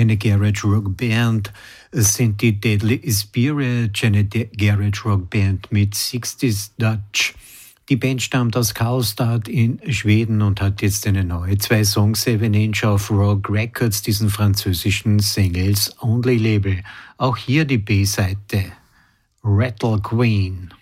Eine Garage Rock Band sind die Deadly Spirit, eine Garage Rock Band mit 60s Dutch. Die Band stammt aus Karlstad in Schweden und hat jetzt eine neue 2 Songs, 7 Inch auf Rock Records, diesen französischen Singles Only Label. Auch hier die B-Seite Rattle Queen.